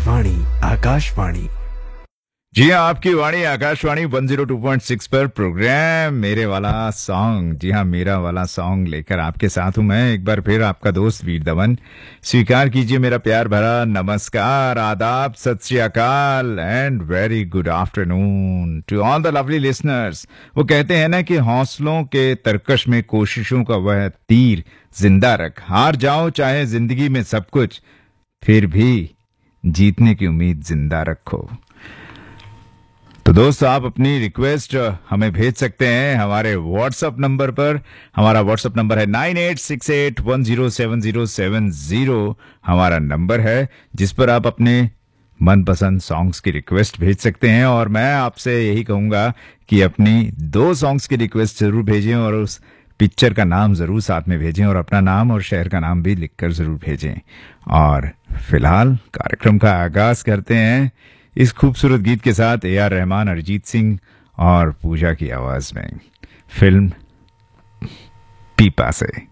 वाणी आकाशवाणी। जी हाँ, आपकी वाणी आकाशवाणी 102.6 पर प्रोग्राम मेरे वाला सॉन्ग। जी हाँ, मेरा वाला सॉन्ग लेकर आपके साथ हूं मैं एक बार फिर, आपका दोस्त वीर दमन। स्वीकार कीजिए मेरा प्यार भरा नमस्कार, आदाब, सत श्री अकाल and very good afternoon to all the lovely listeners. वो कहते हैं ना कि हौसलों के तरकश में कोशिशों का वह तीर जिंदा रख। हार जाओ चाहे जिंदगी में सब कुछ, फिर भी जीतने की उम्मीद जिंदा रखो। तो दोस्तों, आप अपनी रिक्वेस्ट हमें भेज सकते हैं हमारे व्हाट्सएप नंबर पर। हमारा व्हाट्सएप नंबर है 9868107070। हमारा नंबर है जिस पर आप अपने मनपसंद सॉन्ग्स की रिक्वेस्ट भेज सकते हैं। और मैं आपसे यही कहूंगा कि अपनी 2 सॉन्ग्स की रिक्वेस्ट जरूर भेजें और उस पिक्चर का नाम जरूर साथ में भेजें और अपना नाम और शहर का नाम भी लिखकर जरूर भेजें। और फिलहाल कार्यक्रम का आगाज करते हैं इस खूबसूरत गीत के साथ। AR रहमान, अरिजीत सिंह और पूजा की आवाज में, फिल्म पीपा से।